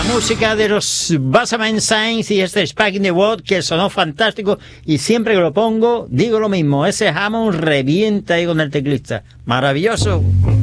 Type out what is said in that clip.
música de los Basement Saints y este Spark in the World que sonó fantástico, y siempre que lo pongo digo lo mismo, ese Hammond revienta ahí con el teclista, maravilloso.